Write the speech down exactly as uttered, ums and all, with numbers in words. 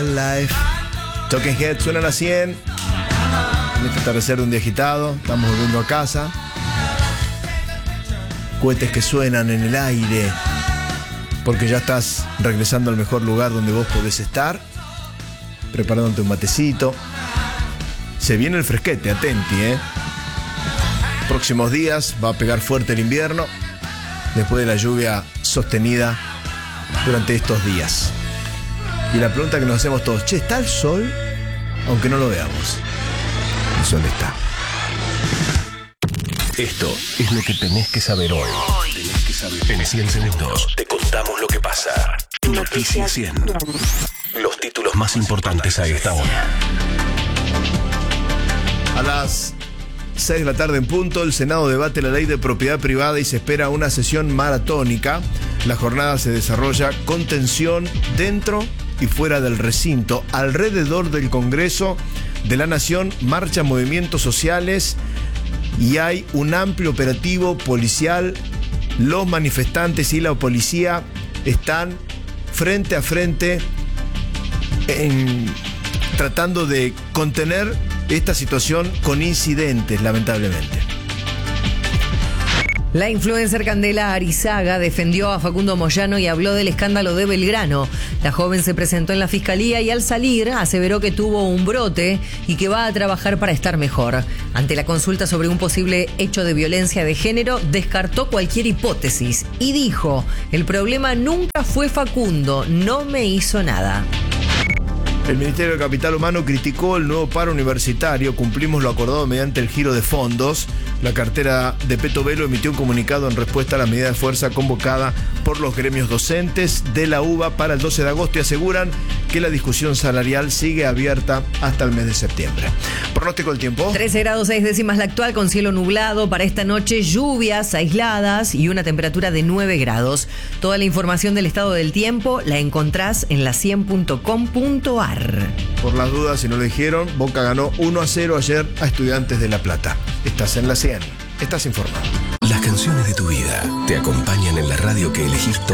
Live. Talking Head suenan a cien. En este atardecer de un día agitado, estamos volviendo a casa. Cohetes que suenan en el aire, porque ya estás regresando al mejor lugar donde vos podés estar, preparándote un matecito. Se viene el fresquete, atenti, ¿eh? Próximos días va a pegar fuerte el invierno, después de la lluvia sostenida durante estos días. Y la pregunta que nos hacemos todos, che, ¿está el sol? Aunque no lo veamos, el sol está. Esto es lo que tenés que saber hoy. Tenés que saber. En cien segundos te contamos lo que pasa. Noticias cien. Los títulos más importantes a esta hora. A las seis de la tarde en punto, el Senado debate la ley de propiedad privada y se espera una sesión maratónica. La jornada se desarrolla con tensión dentro y fuera del recinto. Alrededor del Congreso de la Nación marchan movimientos sociales y hay un amplio operativo policial. Los manifestantes y la policía están frente a frente en, tratando de contener esta situación con incidentes, lamentablemente. La influencer Candela Arizaga defendió a Facundo Moyano y habló del escándalo de Belgrano. La joven se presentó en la fiscalía y al salir aseveró que tuvo un brote y que va a trabajar para estar mejor. Ante la consulta sobre un posible hecho de violencia de género, descartó cualquier hipótesis y dijo: el problema nunca fue Facundo, no me hizo nada. El Ministerio de Capital Humano criticó el nuevo paro universitario. Cumplimos lo acordado mediante el giro de fondos. La cartera de Petovelo emitió un comunicado en respuesta a la medida de fuerza convocada por los gremios docentes de la U B A para el doce de agosto y aseguran que la discusión salarial sigue abierta hasta el mes de septiembre. Pronóstico del tiempo. trece grados seis décimas la actual, con cielo nublado. Para esta noche, lluvias aisladas y una temperatura de nueve grados. Toda la información del estado del tiempo la encontrás en la cien punto com punto ar. Por las dudas, si no lo dijeron, Boca ganó uno a cero ayer a Estudiantes de La Plata. Estás en la cien, estás informado. Las canciones de tu vida te acompañan en la radio que elegís.